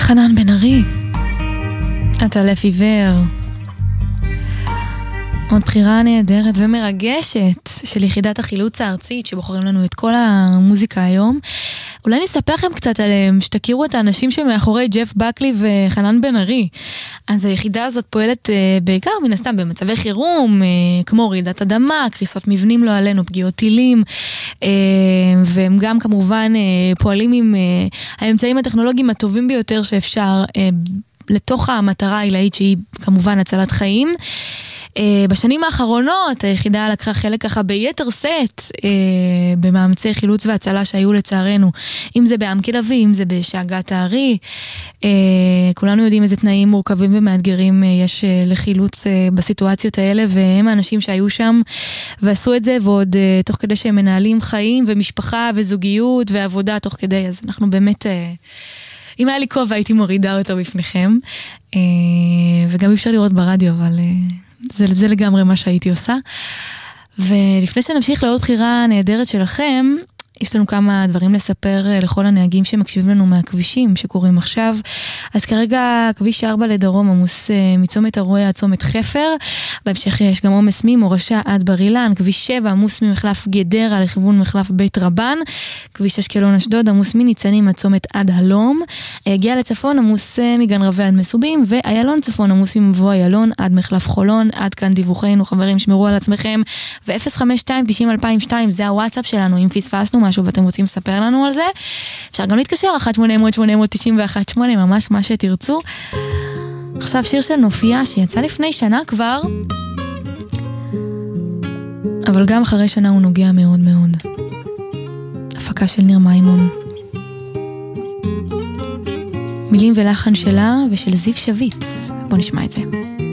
חנן בן ארי, אתה לב עיוור. עוד בחירה נהדרת ומרגשת של יחידת החילוץ הארצית שבוחרים לנו את כל המוזיקה היום. אולי נספר לכם קצת עליהם, שתכירו את האנשים שמאחורי ג'ף בקלי וחנן בן ארי. אז היחידה הזאת פועלת בעיקר מן הסתם במצבי חירום, כמו רעידת אדמה, קריסות מבנים לא עלינו, פגיעות טילים, והם גם כמובן פועלים עם האמצעים הטכנולוגיים הטובים ביותר שאפשר לתוך המטרה העילאית שהיא כמובן הצלת חיים. בשנים האחרונות היחידה לקחה חלק ככה ביתר סט במאמצי חילוץ והצלה שהיו לצערנו, אם זה בעמק לוי, אם זה בשאגת הארי. כולנו יודעים איזה תנאים מורכבים ומאתגרים יש לחילוץ בסיטואציות האלה, והם האנשים שהיו שם ועשו את זה, ועוד תוך כדי שהם מנהלים חיים ומשפחה וזוגיות ועבודה תוך כדי. אז אנחנו באמת, אם היה לי כובע הייתי מורידה אותו בפניכם, וגם אפשר לראות ברדיו, אבל זה לגמרי מה שהייתי עושה. ולפני שנמשיך לעוד בחירה נהדרת שלכם, יש לנו כמה דברים לספר לכל הנהגים שמקשיבים לנו מהכבישים שקורים עכשיו. אז כרגע כביש 4 לדרום עמוס מצומת הרועה עד צומת חפר. בהמשך יש גם עומס ממורשה עד בר אילן. כביש 7 עמוס ממחלף גדרה לכיוון מחלף בית רבן. כביש אשקלון אשדוד עמוס מניצנים עד צומת עד הלום. הגיע לצפון עמוס מגן רבי עד מסובים, ואיילון צפון עמוס ממבוא איילון עד מחלף חולון. עד כאן דיווחנו, חברים, שמרו על עצמכם. ו-052-90-2002 זה הוואטסאפ שלנו. אם פספסנו משהו ואתם רוצים לספר לנו על זה, אפשר גם להתקשר 1-800-891-8, ממש מה שתרצו. עכשיו שיר של נופיה שיצא לפני שנה כבר, אבל גם אחרי שנה הוא נוגע מאוד מאוד. הפקה של ניר מימון, מילים ולחן שלה ושל זיו שביץ. בוא נשמע את זה.